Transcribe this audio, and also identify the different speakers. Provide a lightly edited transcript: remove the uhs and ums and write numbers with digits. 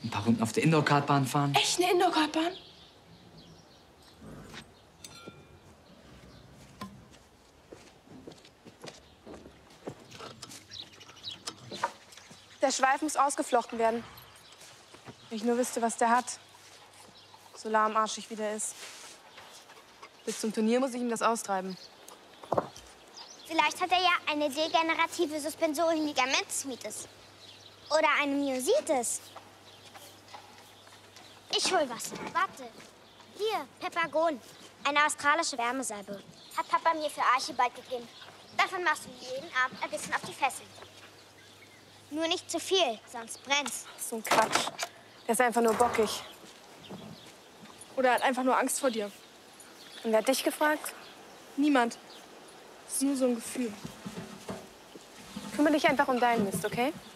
Speaker 1: Ein paar Runden auf der Indoor-Kartbahn fahren.
Speaker 2: Echt eine Indoor-Kartbahn? Der Schweif muss ausgeflochten werden. Wenn ich nur wüsste, was der hat. So lahmarschig wie der ist. Bis zum Turnier muss ich ihm das austreiben.
Speaker 3: Vielleicht hat er ja eine degenerative Suspensoren-Ligamentsmitis. Oder eine Myositis. Ich hol was. Warte. Hier, Pepagon. Eine australische Wärmesalbe. Hat Papa mir für Archibald gegeben. Davon machst du jeden Abend ein bisschen auf die Fesseln. Nur nicht zu viel, sonst brennt's.
Speaker 2: Das ist so ein Quatsch. Der ist einfach nur bockig. Oder er hat einfach nur Angst vor dir. Und wer hat dich gefragt? Niemand. Das ist nur so ein Gefühl. Kümmere dich einfach um deinen Mist, okay?